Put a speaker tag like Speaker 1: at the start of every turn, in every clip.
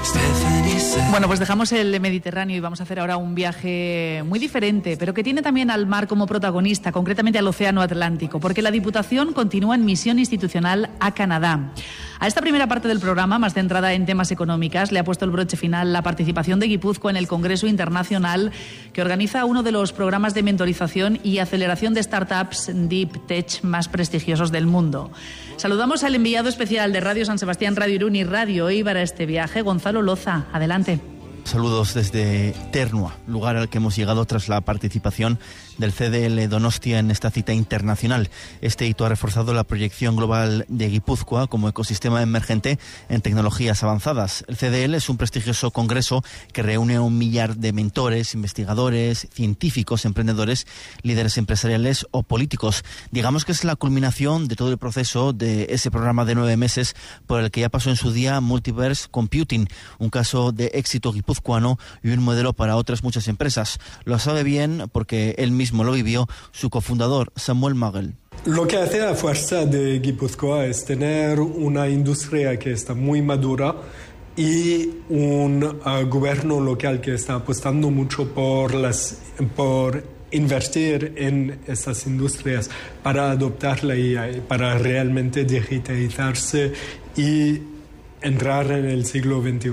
Speaker 1: Bueno, pues dejamos el Mediterráneo y vamos a hacer ahora un viaje muy diferente, pero que tiene también al mar como protagonista, concretamente al Océano Atlántico, porque la Diputación continúa en misión institucional a Canadá. A esta primera parte del programa, más centrada en temas económicas, le ha puesto el broche final la participación de Guipúzcoa en el Congreso Internacional que organiza uno de los programas de mentorización y aceleración de startups Deep Tech más prestigiosos del mundo. Saludamos al enviado especial de Radio San Sebastián, Radio Irún y Radio Eibar a este viaje, Gonzalo Loza. Adelante.
Speaker 2: Saludos desde Ternua, lugar al que hemos llegado tras la participación del CDL Donostia en esta cita internacional. Este hito ha reforzado la proyección global de Guipúzcoa como ecosistema emergente en tecnologías avanzadas. El CDL es un prestigioso congreso que reúne a 1 millar de mentores, investigadores, científicos, emprendedores, líderes empresariales o políticos. Digamos que es la culminación de todo el proceso de ese programa de 9 meses por el que ya pasó en su día Multiverse Computing, un caso de éxito guipuzcoano y un modelo para otras muchas empresas. Lo sabe bien porque él mismo lo vivió su cofundador, Samuel Magel.
Speaker 3: Lo que hace la fuerza de Guipúzcoa es tener una industria que está muy madura y un gobierno local que está apostando mucho por invertir en estas industrias para adoptar la IA, para realmente digitalizarse y entrar en el siglo XXI.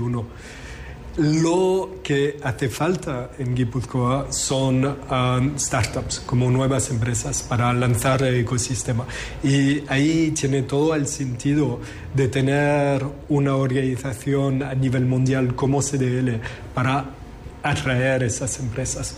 Speaker 3: Lo que hace falta en Guipúzcoa son startups, como nuevas empresas, para lanzar el ecosistema. Y ahí tiene todo el sentido de tener una organización a nivel mundial como CDL para atraer esas empresas.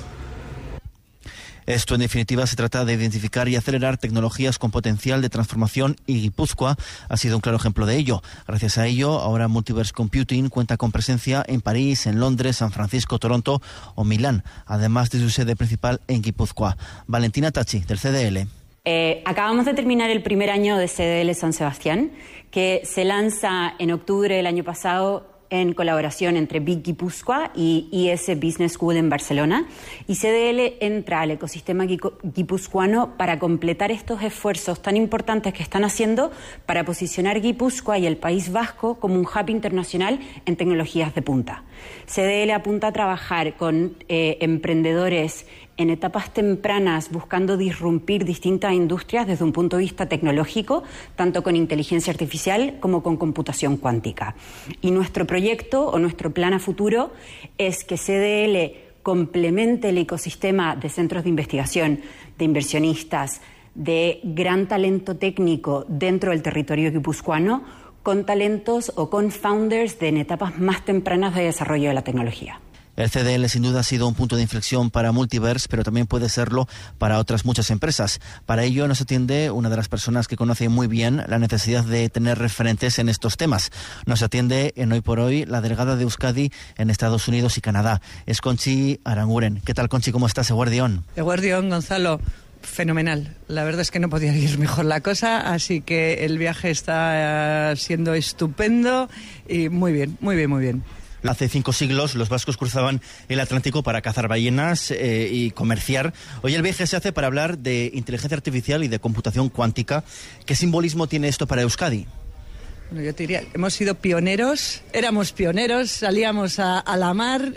Speaker 2: Esto, en definitiva, se trata de identificar y acelerar tecnologías con potencial de transformación y Guipúzcoa ha sido un claro ejemplo de ello. Gracias a ello, ahora Multiverse Computing cuenta con presencia en París, en Londres, San Francisco, Toronto o Milán, además de su sede principal en Guipúzcoa. Valentina Tachi, del CDL.
Speaker 4: Acabamos de terminar el primer año de CDL San Sebastián, que se lanza en octubre del año pasado en colaboración entre Big Guipúzcoa y IS Business School en Barcelona, y CDL entra al ecosistema guipuzcoano para completar estos esfuerzos tan importantes que están haciendo para posicionar Guipúzcoa y el País Vasco como un hub internacional en tecnologías de punta. CDL apunta a trabajar con emprendedores en etapas tempranas buscando disrumpir distintas industrias desde un punto de vista tecnológico, tanto con inteligencia artificial como con computación cuántica. Y nuestro proyecto o nuestro plan a futuro es que CDL complemente el ecosistema de centros de investigación, de inversionistas, de gran talento técnico dentro del territorio guipuzcoano, con talentos o con founders en etapas más tempranas de desarrollo de la tecnología.
Speaker 2: El CDL sin duda ha sido un punto de inflexión para Multiverse, pero también puede serlo para otras muchas empresas. Para ello nos atiende una de las personas que conoce muy bien la necesidad de tener referentes en estos temas. Nos atiende en Hoy por Hoy la delegada de Euskadi en Estados Unidos y Canadá. Es Conchi Aranguren. ¿Qué tal, Conchi? ¿Cómo estás, Eguardión?
Speaker 5: Eguardión, Gonzalo. Fenomenal. La verdad es que no podía ir mejor la cosa, así que el viaje está siendo estupendo y muy bien, muy bien, muy bien.
Speaker 2: Hace 5 siglos los vascos cruzaban el Atlántico para cazar ballenas y comerciar. Hoy el viaje se hace para hablar de inteligencia artificial y de computación cuántica. ¿Qué simbolismo tiene esto para Euskadi?
Speaker 5: Bueno, yo te diría, hemos sido pioneros, éramos pioneros, salíamos a la mar,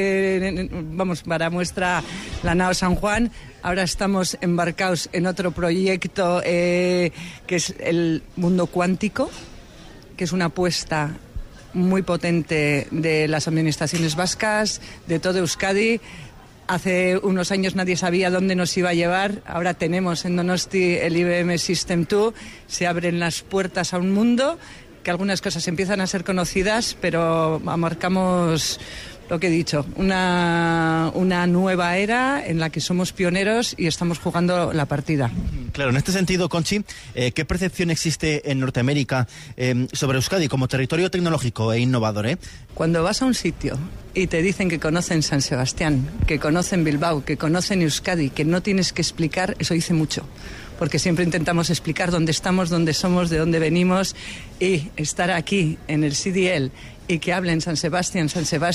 Speaker 5: vamos, para muestra la nao San Juan. Ahora estamos embarcados en otro proyecto que es el mundo cuántico, que es una apuesta muy potente de las administraciones vascas, de todo Euskadi. Hace unos años nadie sabía dónde nos iba a llevar. Ahora tenemos en Donosti el IBM System 2. Se abren las puertas a un mundo que algunas cosas empiezan a ser conocidas, pero marcamos lo que he dicho, una nueva era en la que somos pioneros y estamos jugando la partida.
Speaker 2: Claro, en este sentido, Conchi, ¿qué percepción existe en Norteamérica sobre Euskadi como territorio tecnológico e innovador?
Speaker 5: Cuando vas a un sitio y te dicen que conocen San Sebastián, que conocen Bilbao, que conocen Euskadi, que no tienes que explicar, eso dice mucho. Porque siempre intentamos explicar dónde estamos, dónde somos, de dónde venimos, y estar aquí en el CDL y que hablen San Sebastián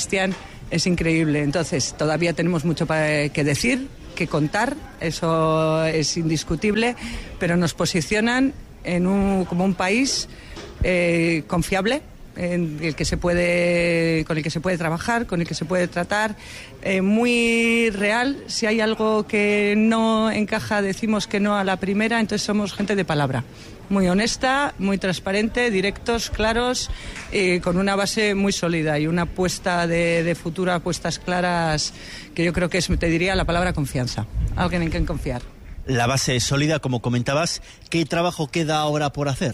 Speaker 5: es increíble. Entonces, todavía tenemos mucho que decir, que contar, eso es indiscutible, pero nos posicionan como un país confiable, con el que se puede trabajar, con el que se puede tratar, muy real. Si hay algo que no encaja, decimos que no a la primera, entonces somos gente de palabra. Muy honesta, muy transparente, directos, claros, con una base muy sólida y una apuesta de futuro, apuestas claras, que yo creo que es, te diría, la palabra confianza. Alguien en quien confiar.
Speaker 2: La base es sólida, como comentabas. ¿Qué trabajo queda ahora por hacer?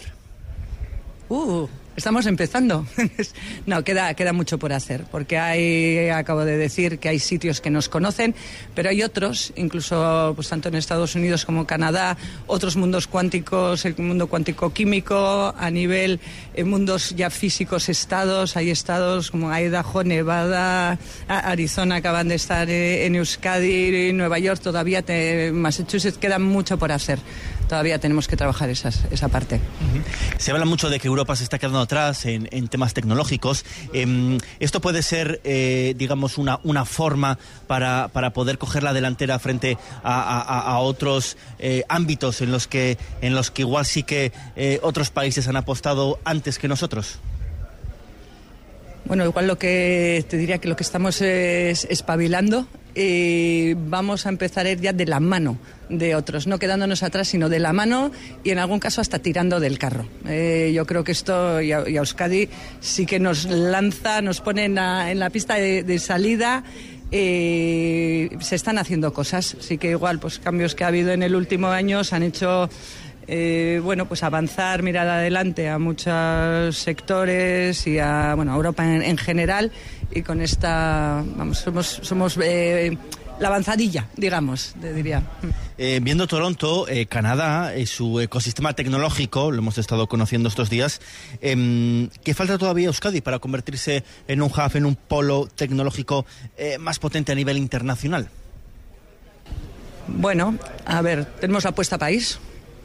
Speaker 5: Estamos empezando. No, queda mucho por hacer, porque acabo de decir que hay sitios que nos conocen, pero hay otros, incluso pues tanto en Estados Unidos como Canadá, otros mundos cuánticos, el mundo cuántico químico, a nivel mundos ya físicos, hay estados como Idaho, Nevada, Arizona acaban de estar en Euskadi, Nueva York todavía, Massachusetts, queda mucho por hacer. Todavía tenemos que trabajar esa parte.
Speaker 2: Uh-huh. Se habla mucho de que Europa se está quedando atrás en temas tecnológicos. ¿Esto puede ser, digamos, una forma para poder coger la delantera frente a otros ámbitos en los que igual sí que otros países han apostado antes que nosotros?
Speaker 5: Bueno, igual lo que te diría que lo que estamos es espabilando. Vamos a empezar a ir ya de la mano de otros, no quedándonos atrás, sino de la mano y en algún caso hasta tirando del carro. Yo creo que esto y a Euskadi sí que nos lanza, nos pone en la pista de salida. Se están haciendo cosas, sí que igual pues cambios que ha habido en el último año se han hecho pues avanzar, mirar adelante a muchos sectores y a Europa en general, y con esta somos la avanzadilla, digamos, te diría.
Speaker 2: Viendo Toronto, Canadá, su ecosistema tecnológico, lo hemos estado conociendo estos días, ¿qué falta todavía a Euskadi para convertirse en un hub, en un polo tecnológico más potente a nivel internacional?
Speaker 5: Bueno, a ver, tenemos la apuesta país.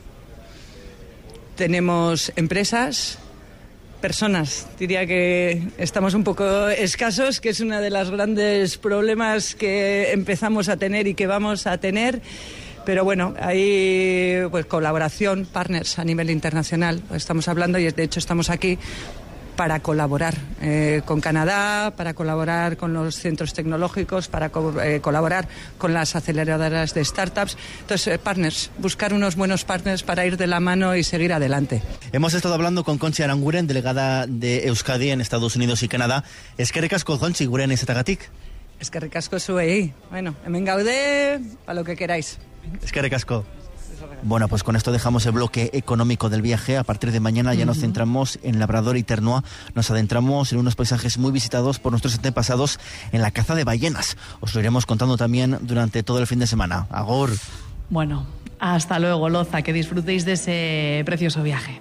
Speaker 5: Tenemos empresas, personas. Diría que estamos un poco escasos, que es uno de los grandes problemas que empezamos a tener y que vamos a tener. Pero bueno, hay pues colaboración, partners a nivel internacional. Estamos hablando y de hecho estamos aquí para colaborar con Canadá, para colaborar con los centros tecnológicos, para colaborar con las aceleradoras de startups. Entonces, partners, buscar unos buenos partners para ir de la mano y seguir adelante.
Speaker 2: Hemos estado hablando con Conchi Aranguren, delegada de Euskadi en Estados Unidos y Canadá. Eskerrik asko, Conchi, gurean izatagatik.
Speaker 5: Eskerrik asko zuei. Bueno, hemen gaude, para lo que queráis.
Speaker 2: Eskerrik asko. Bueno, pues con esto dejamos el bloque económico del viaje. A partir de mañana ya nos centramos en Labrador y Ternua. Nos adentramos en unos paisajes muy visitados por nuestros antepasados en la caza de ballenas. Os lo iremos contando también durante todo el fin de semana. Agur.
Speaker 1: Bueno, hasta luego, Loza. Que disfrutéis de ese precioso viaje.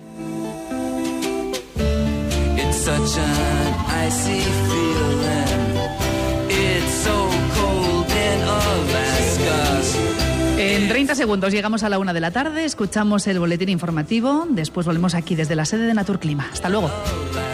Speaker 1: It's such an icy feeling. It's so cold in Alaska. En 30 segundos llegamos a la 1 de la tarde, escuchamos el boletín informativo, después volvemos aquí desde la sede de Naturclima. Hasta luego.